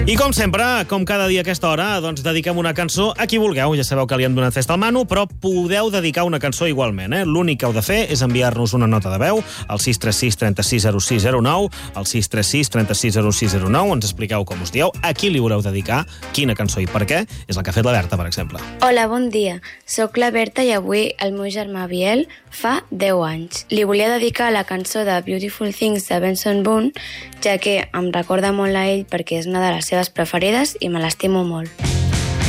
I com sempre, com cada dia a aquesta hora, doncs dediquem una cançó a qui vulgueu. Ja sabeu que li hem donat festa al Manu, però podeu dedicar una cançó igualment. L'únic que heu de fer és enviar-nos una nota de veu al 636 36 06 09, al 636 36 06 09, ens expliqueu com us dieu, a qui li voleu dedicar, quina cançó i per què. És el que ha fet la Berta, per exemple. Hola, bon dia. Soc la Berta i avui el meu germà Biel fa 10 anys. Li volia dedicar la cançó de Beautiful Things de Benson Boone, ja que em recorda molt a ell perquè és una de les seves preferides i me l'estimo molt.